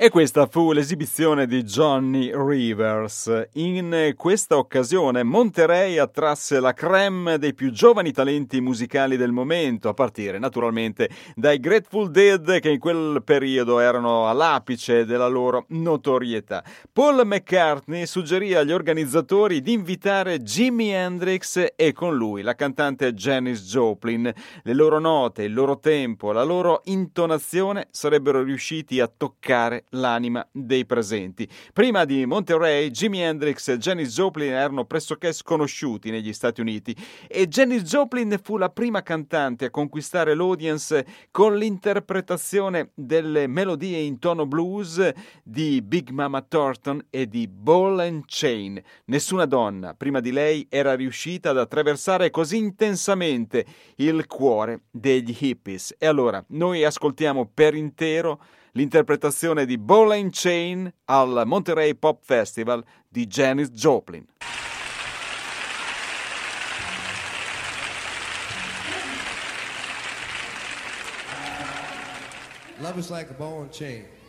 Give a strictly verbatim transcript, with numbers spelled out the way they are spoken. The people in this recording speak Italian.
E questa fu l'esibizione di Johnny Rivers. In questa occasione Monterey attrasse la crème dei più giovani talenti musicali del momento, a partire naturalmente dai Grateful Dead, che in quel periodo erano all'apice della loro notorietà. Paul McCartney suggerì agli organizzatori di invitare Jimi Hendrix e con lui la cantante Janis Joplin. Le loro note, il loro tempo, la loro intonazione sarebbero riusciti a toccare l'anima dei presenti. Prima di Monterey, Jimi Hendrix e Janis Joplin erano pressoché sconosciuti negli Stati Uniti e Janis Joplin fu la prima cantante a conquistare l'audience con l'interpretazione delle melodie in tono blues di Big Mama Thornton e di Ball and Chain. Nessuna donna prima di lei era riuscita ad attraversare così intensamente il cuore degli hippies. E allora noi ascoltiamo per intero l'interpretazione di Ball and Chain al Monterey Pop Festival di Janis Joplin. Love is like a ball and chain.